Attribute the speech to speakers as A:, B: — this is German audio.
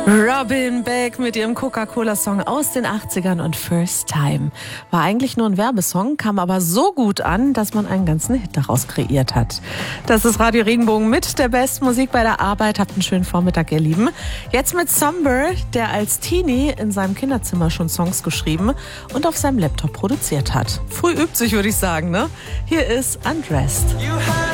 A: Robin Beck mit ihrem Coca-Cola-Song aus den 80ern und First Time. War eigentlich nur ein Werbesong, kam aber so gut an, dass man einen ganzen Hit daraus kreiert hat. Das ist Radio Regenbogen mit der besten Musik bei der Arbeit. Habt einen schönen Vormittag, ihr Lieben. Jetzt mit Somber, der als Teenie in seinem Kinderzimmer schon Songs geschrieben und auf seinem Laptop produziert hat. Früh übt sich, würde ich sagen, ne? Hier ist Undressed.